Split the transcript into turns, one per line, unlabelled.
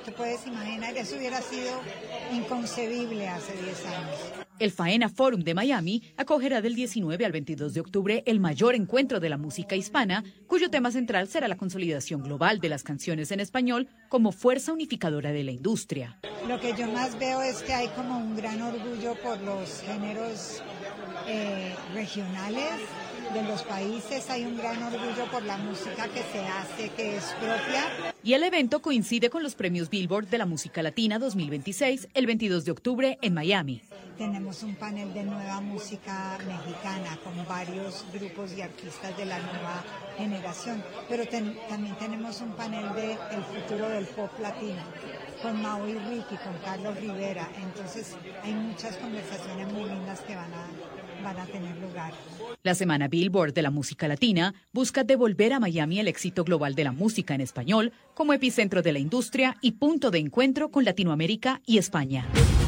te puedes imaginar, eso hubiera sido inconcebible hace 10 años.
El Faena Forum de Miami acogerá del 19 al 22 de octubre el mayor encuentro de la música hispana, cuyo tema central será la consolidación global de las canciones en español como fuerza unificadora de la industria.
Lo que yo más veo es que hay como un gran orgullo por los géneros regionales de los países, hay un gran orgullo por la música que se hace, que es propia.
Y el evento coincide con los premios Billboard de la música latina 2026, el 22 de octubre en Miami.
Tenemos un panel de nueva música mexicana con varios grupos y artistas de la nueva generación, pero también tenemos un panel de el futuro del pop latino, con Mau y Ricky, con Carlos Rivera. Entonces hay muchas conversaciones muy lindas que van a tener lugar.
La Semana Billboard de la música latina busca devolver a Miami el éxito global de la música en español como epicentro de la industria y punto de encuentro con Latinoamérica y España.